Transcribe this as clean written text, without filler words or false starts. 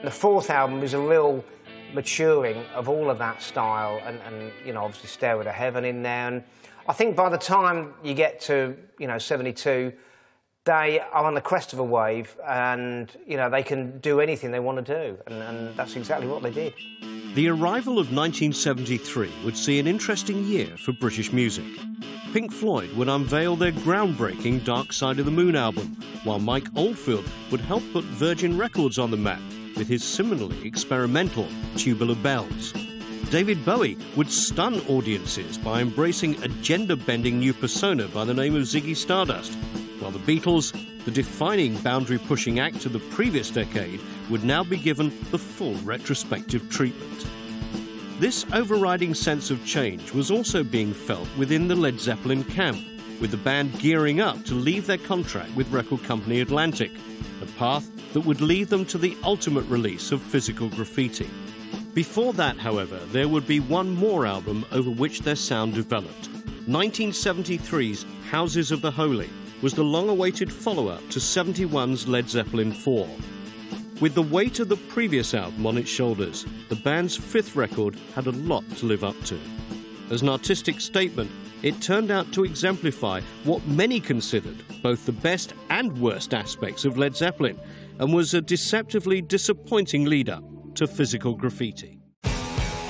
The fourth album is a real maturing of all of that style and you know, obviously Stairway to Heaven in there. And I think by the time you get to, you know, 72, they are on the crest of a wave and, you know, they can do anything they want to do. And that's exactly what they did. The arrival of 1973 would see an interesting year for British music. Pink Floyd would unveil their groundbreaking Dark Side of the Moon album, while Mike Oldfield would help put Virgin Records on the map with his similarly experimental Tubular Bells. David Bowie would stun audiences by embracing a gender-bending new persona by the name of Ziggy Stardust, while the Beatles, the defining boundary-pushing act of the previous decade, would now be given the full retrospective treatment. This overriding sense of change was also being felt within the Led Zeppelin camp, with the band gearing up to leave their contract with record company Atlantic, a path that would lead them to the ultimate release of Physical Graffiti. Before that, however, there would be one more album over which their sound developed. 1973's Houses of the Holy was the long-awaited follow-up to 71's Led Zeppelin 4. With the weight of the previous album on its shoulders, the band's fifth record had a lot to live up to. As an artistic statement, it turned out to exemplify what many considered both the best and worst aspects of Led Zeppelin, and was a deceptively disappointing lead-up to Physical Graffiti.